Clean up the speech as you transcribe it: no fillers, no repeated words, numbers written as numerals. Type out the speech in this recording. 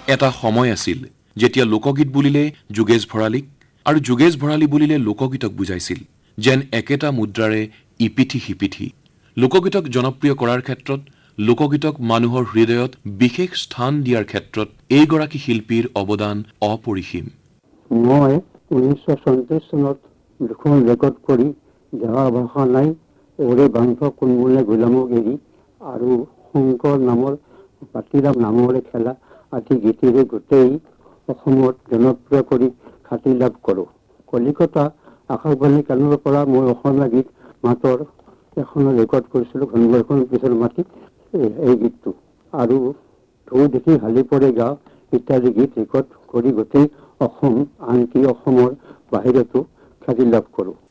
এটা সময় আছিল যেতিয়া লোকগীত বুলিলে যোগেশ ভৰালীক আৰু যোগেশ ভৰালী বুলিলে লোকগীতক বুজাইছিল, যেন একেটা মুদ্ৰাৰে ইপিঠি সিপিঠি। লোকগীতক জনপ্ৰিয় কৰাৰ ক্ষেত্ৰত, লোকগীতক মানুহৰ হৃদয়ত বিশেষ স্থান দিয়াৰ ক্ষেত্ৰত এইগৰাকী শিল্পীৰ অৱদান অপৰিসীম। মই 1934 চনত দুখন ৰেকৰ্ড কৰি দেহা ভাষা নাই, ওৰে বান্ধ কোনমূলে গোলামক এৰি আৰু শংকৰ নামৰ পাতিৰাম নামৰে খেলা আদি গীতেৰে গোটেই অসমত জনপ্ৰিয় কৰি খ্যাতি লাভ কৰোঁ। কলিকতা আকাশবাণী কেন্দ্ৰৰ পৰা মই অসমীয়া গীত মাতৰ এখন ৰেকৰ্ড কৰিছিলোঁ, ঘনবৰ্ষণ পিছৰ মাটি, এই গীতটো আৰু ঢৌ দেখি হালি পৰে গা ইত্যাদি গীত ৰেকৰ্ড কৰি গোটেই অসম, আনকি অসমৰ বাহিৰতো খ্যাতি লাভ কৰোঁ।